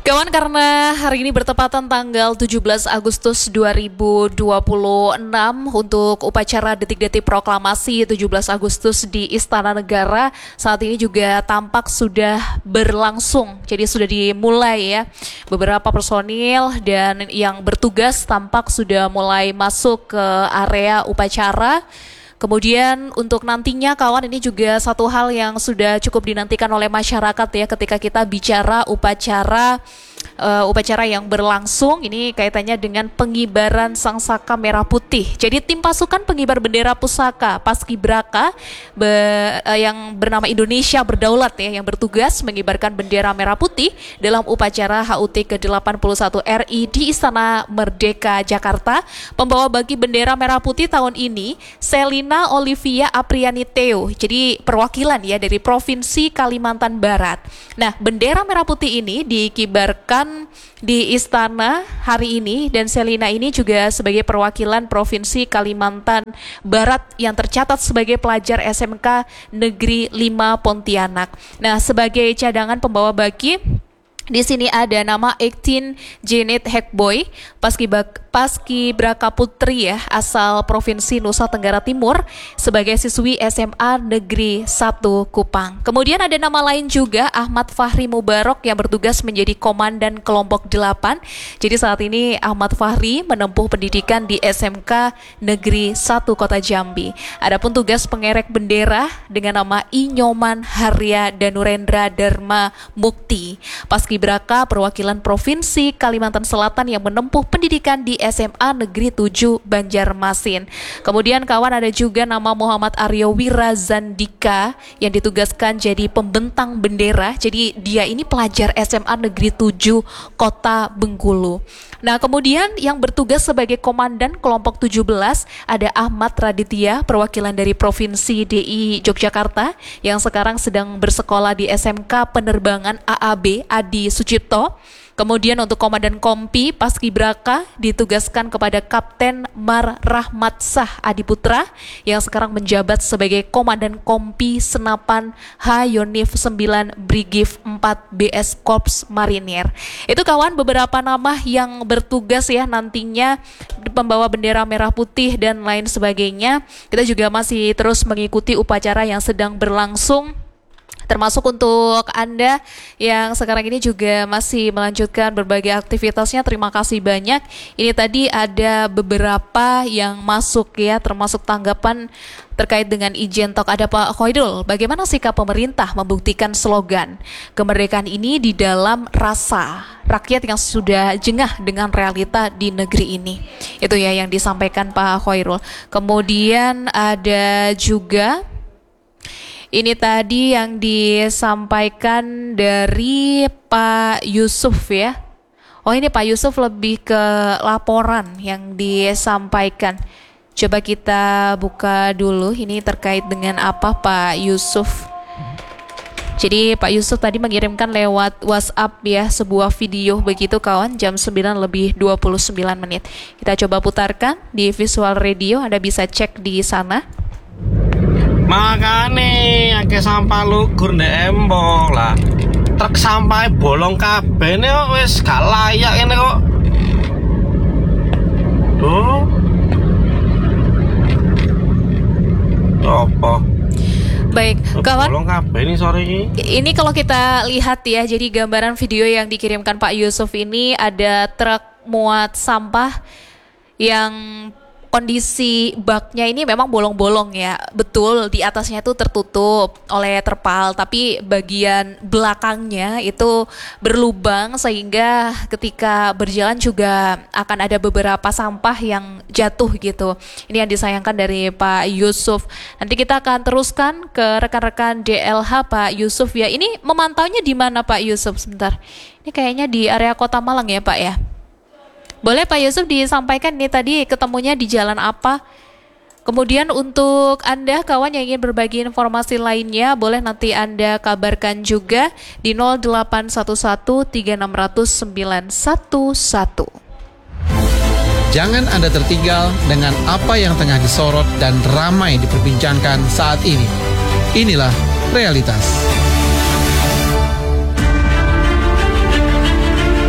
Kawan, karena hari ini bertepatan tanggal 17 Agustus 2026 untuk upacara detik-detik proklamasi 17 Agustus di Istana Negara saat ini juga tampak sudah berlangsung. Jadi sudah dimulai ya. Beberapa personil dan yang bertugas tampak sudah mulai masuk ke area upacara. Kemudian untuk nantinya kawan, ini juga satu hal yang sudah cukup dinantikan oleh masyarakat ya ketika kita bicara upacara yang berlangsung. Ini kaitannya dengan pengibaran sangsaka merah putih. Jadi tim pasukan pengibar bendera pusaka Paskibraka yang bernama Indonesia Berdaulat ya, yang bertugas mengibarkan bendera merah putih dalam upacara HUT ke-81 RI di Istana Merdeka Jakarta. Pembawa bagi bendera merah putih tahun ini Selina Olivia Apriani Theo. Jadi perwakilan ya dari Provinsi Kalimantan Barat. Nah, bendera merah putih ini dikibarkan di istana hari ini, dan Selina ini juga sebagai perwakilan Provinsi Kalimantan Barat yang tercatat sebagai pelajar SMK Negeri 5 Pontianak. Nah, sebagai cadangan pembawa baki di sini ada nama Ektin Janet Hekboy, Paskibraka Putri ya, asal Provinsi Nusa Tenggara Timur sebagai siswi SMA Negeri 1 Kupang. Kemudian ada nama lain juga, Ahmad Fahri Mubarok yang bertugas menjadi komandan kelompok 8. Jadi saat ini Ahmad Fahri menempuh pendidikan di SMK Negeri 1 Kota Jambi. Adapun tugas pengerek bendera dengan nama Inyoman Harya Danurendra Dharma Mukti, Paskibraka perwakilan Provinsi Kalimantan Selatan yang menempuh pendidikan di SMA Negeri 7 Banjarmasin. Kemudian kawan, ada juga nama Muhammad Aryo Wirazandika yang ditugaskan jadi pembentang bendera. Jadi dia ini pelajar SMA Negeri 7 Kota Bengkulu. Nah, kemudian yang bertugas sebagai komandan kelompok 17 ada Ahmad Raditya, perwakilan dari Provinsi DI Yogyakarta yang sekarang sedang bersekolah di SMK Penerbangan AAB Adi Sucipto. Kemudian untuk komandan Kompi Paskibraka ditugaskan kepada Kapten Mar Rahmat Sah Adiputra yang sekarang menjabat sebagai komandan Kompi Senapan H-Yonif 9 Brigif 4 BS Korps Marinir. Itu kawan beberapa nama yang bertugas ya nantinya pembawa bendera merah putih dan lain sebagainya. Kita juga masih terus mengikuti upacara yang sedang berlangsung, termasuk untuk Anda yang sekarang ini juga masih melanjutkan berbagai aktivitasnya. Terima kasih banyak. Ini tadi ada beberapa yang masuk ya, termasuk tanggapan terkait dengan Ijen Talk. Ada Pak Khoidul, bagaimana sikap pemerintah membuktikan slogan kemerdekaan ini di dalam rasa rakyat yang sudah jengah dengan realita di negeri ini? Itu ya yang disampaikan Pak Khoirul. Kemudian ada juga ini tadi yang disampaikan dari Pak Yusuf ya. Oh, ini Pak Yusuf lebih ke laporan yang disampaikan. Coba kita buka dulu, ini terkait dengan apa Pak Yusuf. Jadi Pak Yusuf tadi mengirimkan lewat WhatsApp ya sebuah video begitu kawan, jam 9:29. Kita coba putarkan di Visual Radio, Anda bisa cek di sana. Makane akeh sampah lugur ndek embong lah. Truk sampah bolong kabeh ne kok wis gak layak ngene kok. Tuh. Apa? Baik, kawan. Bolong kabeh ini sore ini. Ini kalau kita lihat ya, jadi gambaran video yang dikirimkan Pak Yusuf ini ada truk muat sampah yang kondisi baknya ini memang bolong-bolong ya. Betul, di atasnya itu tertutup oleh terpal, tapi bagian belakangnya itu berlubang sehingga ketika berjalan juga akan ada beberapa sampah yang jatuh gitu. Ini yang disayangkan dari Pak Yusuf. Nanti kita akan teruskan ke rekan-rekan DLH Pak Yusuf ya. Ini memantaunya di mana Pak Yusuf? Sebentar. Ini kayaknya di area Kota Malang ya Pak ya. Boleh Pak Yusuf disampaikan nih tadi ketemunya di jalan apa? Kemudian untuk Anda kawan yang ingin berbagi informasi lainnya, boleh nanti Anda kabarkan juga di 08113600 911. Jangan Anda tertinggal dengan apa yang tengah disorot dan ramai diperbincangkan saat ini. Inilah realitas.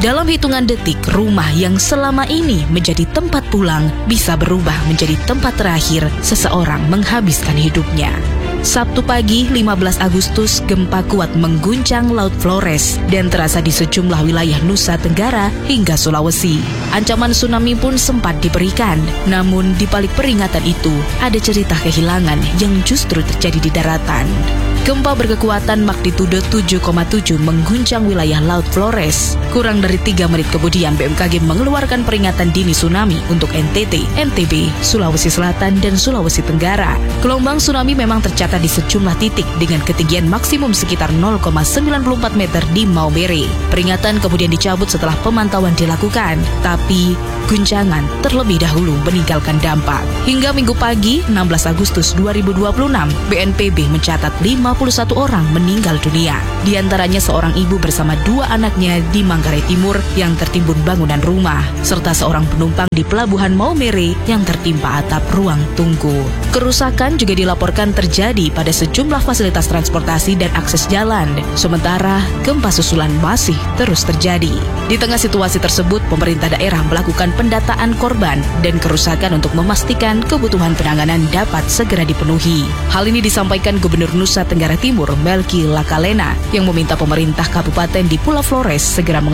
Dalam hitungan detik, rumah yang selama ini menjadi tempat pulang bisa berubah menjadi tempat terakhir seseorang menghabiskan hidupnya. Sabtu pagi 15 Agustus, gempa kuat mengguncang Laut Flores dan terasa di sejumlah wilayah Nusa Tenggara hingga Sulawesi. Ancaman tsunami pun sempat diberikan, namun di balik peringatan itu ada cerita kehilangan yang justru terjadi di daratan. Gempa berkekuatan magnitudo 7,7 mengguncang wilayah Laut Flores. Kurang dari 3 menit kemudian BMKG mengeluarkan peringatan dini tsunami untuk NTT, NTB, Sulawesi Selatan, dan Sulawesi Tenggara. Gelombang tsunami memang tercatat di sejumlah titik dengan ketinggian maksimum sekitar 0,94 meter di Maumere. Peringatan kemudian dicabut setelah pemantauan dilakukan, tapi guncangan terlebih dahulu meninggalkan dampak. Hingga Minggu pagi 16 Agustus 2026, BNPB mencatat 51 orang meninggal dunia. Di antaranya seorang ibu bersama 2 anaknya di Manggarai Timur yang tertimbun bangunan rumah, serta seorang penumpang di Pelabuhan Maumere yang tertimpa atap ruang tunggu. Kerusakan juga dilaporkan terjadi pada sejumlah fasilitas transportasi dan akses jalan. Sementara gempa susulan masih terus terjadi. Di tengah situasi tersebut, pemerintah daerah melakukan pendataan korban dan kerusakan untuk memastikan kebutuhan penanganan dapat segera dipenuhi. Hal ini disampaikan Gubernur Nusa Tenggara Timur, Melki Lakalena, yang meminta pemerintah kabupaten di Pulau Flores segera